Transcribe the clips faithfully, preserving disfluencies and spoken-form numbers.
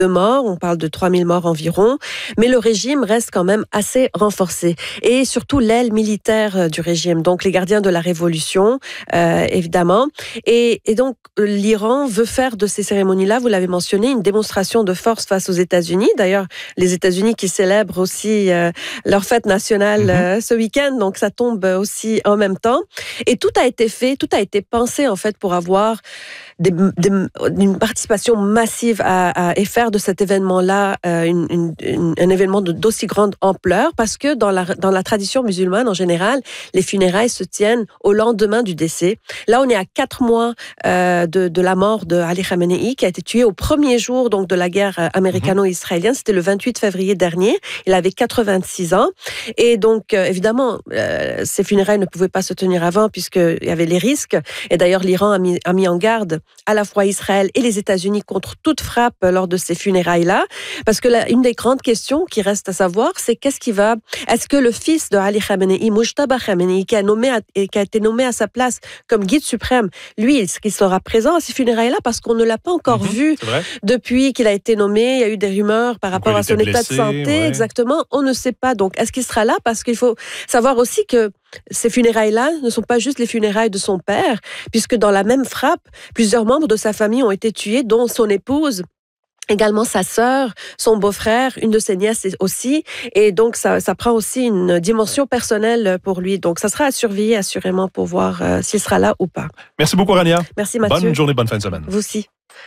de morts, on parle de trois mille morts environ, mais le régime reste quand même assez renforcé. Et surtout l'aile militaire du régime, donc les gardiens de la révolution, euh, évidemment. Et, et donc l'Iran veut faire de ces cérémonies-là, vous l'avez mentionné, une démonstration de force face aux États-Unis. D'ailleurs, les États-Unis qui célèbrent aussi euh, leur fête nationale euh, mm-hmm. ce week-end, donc ça tombe aussi en même temps. Et tout a été fait, tout a été pensé en fait pour avoir des, des, une participation massive à, à, et faire de cet événement-là euh, une, une, une, un événement de, d'aussi grande ampleur, parce que dans la, dans la tradition musulmane en général, les funérailles se tiennent au lendemain du décès. Là, on est à quatre mois euh, de, de la mort de Ali Khamenei, qui a été tué au premier jour donc, de la guerre américano-israélienne. C'était le vingt-huit février dernier. Il avait quatre-vingt-six ans. Et donc, euh, évidemment, euh, ces funérailles ne pouvaient pas se tenir avant, puisqu'il y avait les risques. Et d'ailleurs, l'Iran a mis, a mis en garde à la fois Israël et les États-Unis contre toute frappe lors de ces funérailles-là. Parce que là, une des grandes questions qui reste à savoir, c'est qu'est-ce qui va... Est-ce que le fils de Ali Khamenei, Mujtaba Khamenei, qui a, nommé à, qui a été nommé à sa place comme guide suprême, lui, est-ce qu'il sera présent à ces funérailles-là? Parce qu'on ne l'a pas encore mm-hmm, vu depuis qu'il a été nommé. Il y a eu des rumeurs par rapport à son état blessé, de santé. Ouais. Exactement. On ne sait pas. Donc, est-ce qu'il sera là? Parce qu'il faut savoir aussi que ces funérailles-là ne sont pas juste les funérailles de son père, puisque dans la même frappe, plusieurs membres de sa famille ont été tués, dont son épouse, également sa sœur, son beau-frère, une de ses nièces aussi. Et donc, ça, ça prend aussi une dimension personnelle pour lui. Donc, ça sera à surveiller assurément pour voir euh, s'il sera là ou pas. Merci beaucoup, Rania. Merci, Mathieu. Bonne journée, bonne fin de semaine. Vous aussi.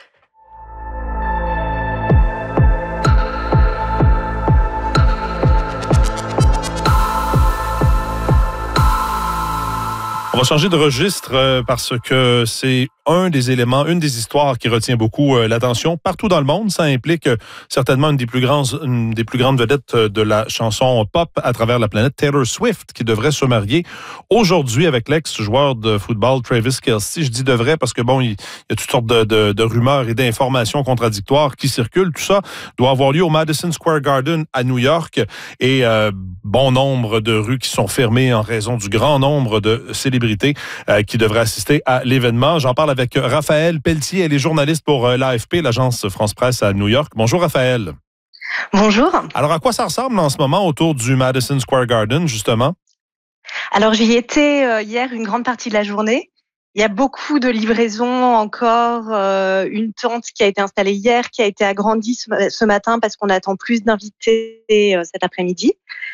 On va changer de registre parce que c'est un des éléments, une des histoires qui retient beaucoup l'attention partout dans le monde. Ça implique certainement une des plus grandes, une des plus grandes vedettes de la chanson pop à travers la planète, Taylor Swift, qui devrait se marier aujourd'hui avec l'ex-joueur de football Travis Kelce. Je dis devrait parce que bon, il y a toutes sortes de, de, de rumeurs et d'informations contradictoires qui circulent. Tout ça doit avoir lieu au Madison Square Garden à New York et euh, bon nombre de rues qui sont fermées en raison du grand nombre de célébrités Euh, qui devrait assister à l'événement. J'en parle avec Raphaël Pelletier, elle est journaliste pour euh, l'A F P, l'agence France-Presse à New York. Bonjour Raphaël. Bonjour. Alors à quoi ça ressemble en ce moment autour du Madison Square Garden, justement? Alors j'y étais euh, hier une grande partie de la journée. Il y a beaucoup de livraisons encore, euh, une tente qui a été installée hier, qui a été agrandie ce, ce matin parce qu'on attend plus d'invités euh, cet après-midi.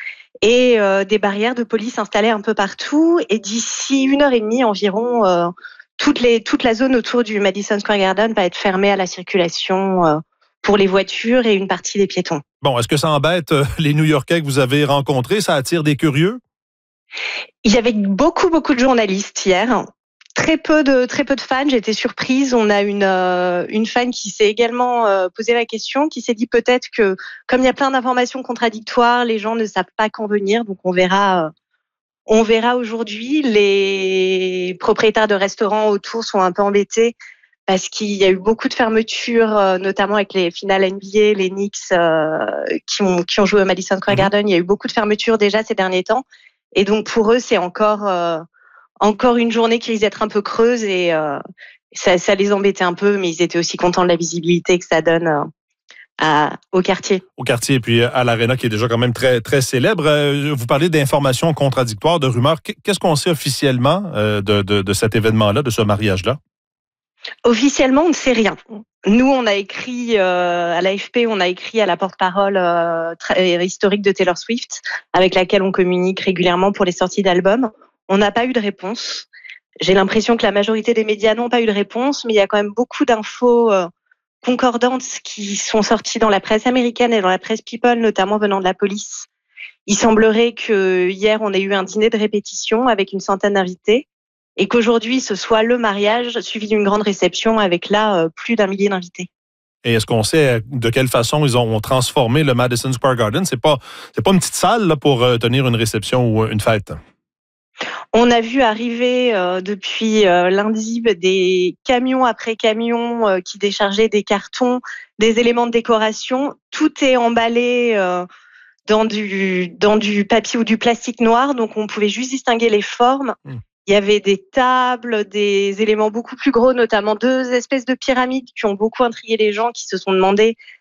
Et euh, des barrières de police installées un peu partout. Et d'ici une heure et demie environ, euh, toute, les, toute la zone autour du Madison Square Garden va être fermée à la circulation euh, pour les voitures et une partie des piétons. Bon, est-ce que ça embête euh, les New-Yorkais que vous avez rencontrés? Ça attire des curieux? Il y avait beaucoup, beaucoup de journalistes hier. Très peu de très peu de fans. J'étais surprise. On a une euh, une fan qui s'est également euh, posé la question, qui s'est dit peut-être que comme il y a plein d'informations contradictoires, les gens ne savent pas quand venir. Donc on verra euh, on verra aujourd'hui. Les propriétaires de restaurants autour sont un peu embêtés parce qu'il y a eu beaucoup de fermetures, euh, notamment avec les finales N B A, les Knicks euh, qui ont qui ont joué au Madison Square Garden. Il y a eu beaucoup de fermetures déjà ces derniers temps. Et donc pour eux, c'est encore euh, Encore une journée qui risque d'être un peu creuse et euh, ça, ça les embêtait un peu, mais ils étaient aussi contents de la visibilité que ça donne euh, à, au quartier. Au quartier et puis à l'Arena qui est déjà quand même très, très célèbre. Euh, vous parlez d'informations contradictoires, de rumeurs. Qu'est-ce qu'on sait officiellement euh, de, de, de cet événement-là, de ce mariage-là? Officiellement, on ne sait rien. Nous, on a écrit euh, à l'A F P, on a écrit à la porte-parole euh, très historique de Taylor Swift, avec laquelle on communique régulièrement pour les sorties d'albums. On n'a pas eu de réponse. J'ai l'impression que la majorité des médias n'ont pas eu de réponse, mais il y a quand même beaucoup d'infos euh, concordantes qui sont sorties dans la presse américaine et dans la presse People, notamment venant de la police. Il semblerait que hier, on ait eu un dîner de répétition avec une centaine d'invités et qu'aujourd'hui, ce soit le mariage suivi d'une grande réception avec là euh, plus d'un millier d'invités. Et est-ce qu'on sait de quelle façon ils ont transformé le Madison Square Garden? C'est pas, c'est pas une petite salle là, pour euh, tenir une réception ou une fête? On a vu arriver euh, depuis euh, lundi des camions après camions euh, qui déchargeaient des cartons, des éléments de décoration. Tout est emballé euh, dans du dans du papier ou du plastique noir, donc on pouvait juste distinguer les formes. Mmh. Il y avait des tables, des éléments beaucoup plus gros, notamment deux espèces de pyramides qui ont beaucoup intrigué les gens, qui se sont demandé